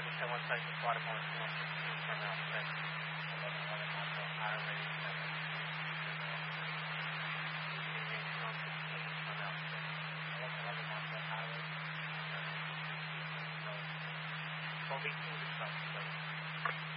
just had one second, Baltimore 116 Terminal 6, 1111 Montville Highway, 1111 Montville Highway, 1218 South Place.